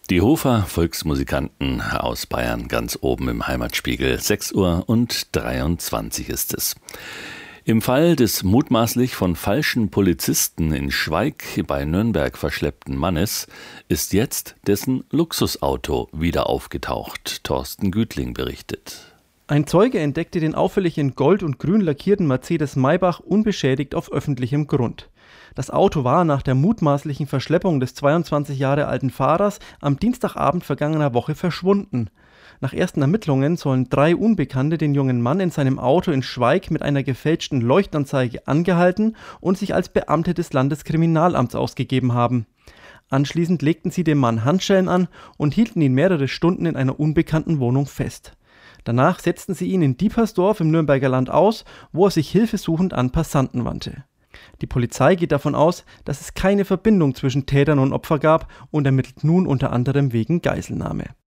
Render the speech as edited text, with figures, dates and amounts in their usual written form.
Die Hofer Volksmusikanten aus Bayern ganz oben im Heimatspiegel. 6:23 ist es. Im Fall des mutmaßlich von falschen Polizisten in Schweig bei Nürnberg verschleppten Mannes ist jetzt dessen Luxusauto wieder aufgetaucht. Thorsten Gütling berichtet. Ein Zeuge entdeckte den auffällig in Gold und Grün lackierten Mercedes Maybach unbeschädigt auf öffentlichem Grund. Das Auto war nach der mutmaßlichen Verschleppung des 22 Jahre alten Fahrers am Dienstagabend vergangener Woche verschwunden. Nach ersten Ermittlungen sollen 3 Unbekannte den jungen Mann in seinem Auto in Schweig mit einer gefälschten Leuchtanzeige angehalten und sich als Beamte des Landeskriminalamts ausgegeben haben. Anschließend legten sie dem Mann Handschellen an und hielten ihn mehrere Stunden in einer unbekannten Wohnung fest. Danach setzten sie ihn in Diepersdorf im Nürnberger Land aus, wo er sich hilfesuchend an Passanten wandte. Die Polizei geht davon aus, dass es keine Verbindung zwischen Tätern und Opfer gab und ermittelt nun unter anderem wegen Geiselnahme.